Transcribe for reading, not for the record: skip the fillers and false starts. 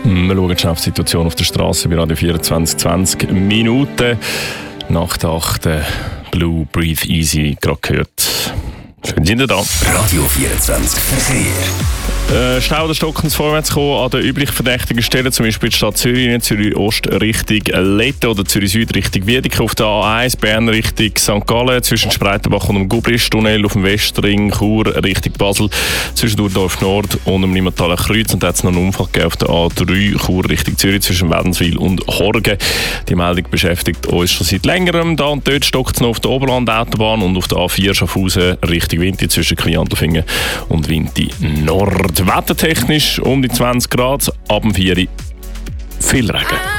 Wir schauen schnell auf die Situation auf der Straße bei Radio 24, 20 Minuten. Nach der 8. Blue Breathe Easy gerade gehört. Schön sind ihr da. Radio 24 Verkehr. Stau oder Stockens vorwärts kommen an den üblich verdächtigen Stellen, zum Beispiel die Stadt Zürich, Zürich-Ost Richtung Letten oder Zürich-Süd Richtung Wiedeke, auf der A1 Bern Richtung St. Gallen, zwischen Spreitenbach und dem Gubrisch-Tunnel auf dem Westring, Chur Richtung Basel, zwischen Urdorf Nord und dem Limmathaler Kreuz, und da hat es noch einen Unfall gegeben auf der A3 Chur Richtung Zürich zwischen Wädenswil und Horgen. Die Meldung beschäftigt uns schon seit längerem. Da und dort stockt es noch auf der Oberland-Autobahn und auf der A4 Schaffhausen Richtung Winti zwischen Quillantelfingen und Winti Nord. Wettertechnisch um die 20 Grad, ab dem 4 viel Regen.